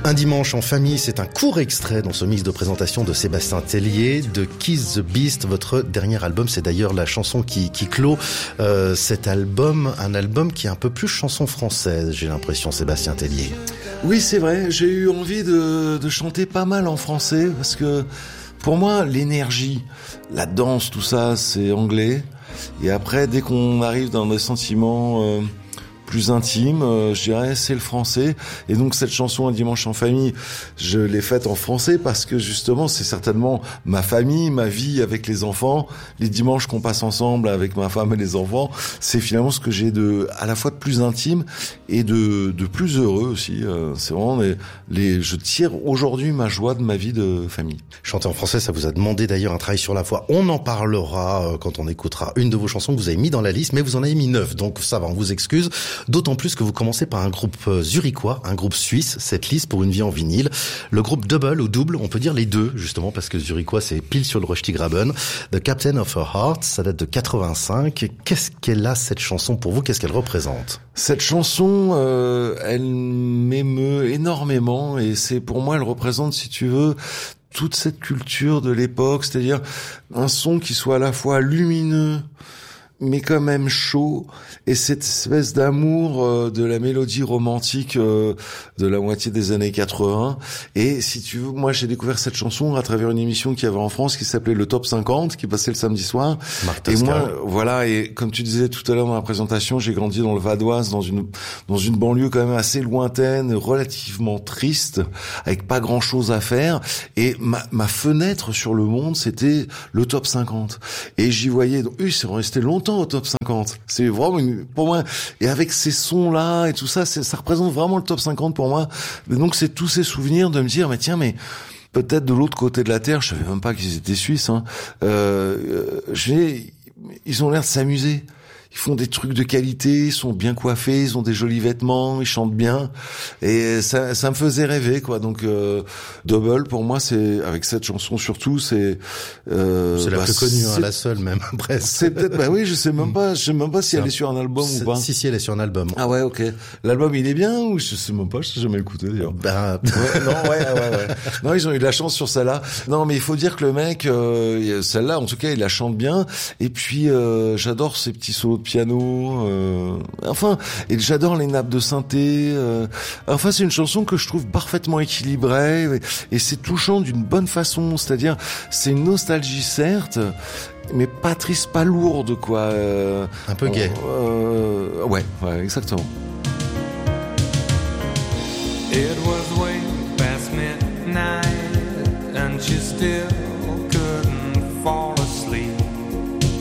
Un dimanche en famille, c'est un court extrait dans ce mix de présentation de Sébastien Tellier, de Kiss the Beast, votre dernier album. C'est d'ailleurs la chanson qui clôt cet album, un album qui est un peu plus chanson française, j'ai l'impression, Sébastien Tellier. Oui, c'est vrai, j'ai eu envie de chanter pas mal en français, parce que pour moi, l'énergie, la danse, tout ça, c'est anglais. Et après, dès qu'on arrive dans des sentiments plus intime, je dirais, c'est le français. Et donc cette chanson Un dimanche en famille, je l'ai faite en français parce que justement c'est certainement ma famille, ma vie avec les enfants, les dimanches qu'on passe ensemble avec ma femme et les enfants, c'est finalement ce que j'ai à la fois de plus intime et de plus heureux aussi. C'est vraiment je tire aujourd'hui ma joie de ma vie de famille. Chanter en français, ça vous a demandé d'ailleurs un travail sur la voix. On en parlera quand on écoutera une de vos chansons que vous avez mis dans la liste, mais vous en avez mis 9, donc ça va, on vous excuse. D'autant plus que vous commencez par un groupe zurichois, un groupe suisse, cette liste pour une vie en vinyle. Le groupe Double ou Double, on peut dire les deux, justement, parce que zurichois, c'est pile sur le Röstigraben. The Captain of Her Heart, ça date de 85. Qu'est-ce qu'elle a, cette chanson, pour vous? Qu'est-ce qu'elle représente? Cette chanson, elle m'émeut énormément et pour moi, elle représente, si tu veux, toute cette culture de l'époque, c'est-à-dire un son qui soit à la fois lumineux, mais quand même chaud, et cette espèce d'amour de la mélodie romantique de la moitié des années 80. Et si tu veux, moi j'ai découvert cette chanson à travers une émission qu'il y avait en France qui s'appelait le Top 50, qui passait le samedi soir. Martha et Ska. moi, voilà, et comme tu disais tout à l'heure dans la présentation, j'ai grandi dans le Vadoise, dans une banlieue quand même assez lointaine, relativement triste, avec pas grand chose à faire. Et ma fenêtre sur le monde, c'était le Top 50. Et j'y voyais, donc, c'est resté longtemps au Top 50. C'est vraiment pour moi, et avec ces sons-là et tout ça, ça représente vraiment le Top 50 pour moi. Et donc c'est tous ces souvenirs de me dire, mais tiens, mais peut-être de l'autre côté de la Terre, je savais même pas qu'ils étaient suisses, hein, ils ont l'air de s'amuser. Ils font des trucs de qualité, ils sont bien coiffés, ils ont des jolis vêtements, ils chantent bien, et ça me faisait rêver, quoi. Donc Double, pour moi, c'est avec cette chanson surtout, c'est la plus connue, la seule même presque. C'est peut-être, oui, je sais même pas si elle est sur un album ou pas. Si, elle est sur un album. Ah ouais, ok. L'album, il est bien ou je sais même pas, je sais jamais écouté d'ailleurs. Ouais. Non, ils ont eu de la chance sur celle-là. Non, mais il faut dire que le mec, celle-là, en tout cas, il la chante bien. Et puis, j'adore ces petits solos de piano, et j'adore les nappes de synthé. C'est une chanson que je trouve parfaitement équilibrée et c'est touchant d'une bonne façon. C'est-à-dire, c'est une nostalgie certes, mais pas triste, pas lourde, quoi. Un peu gay. Ouais, exactement. It was way past midnight and she still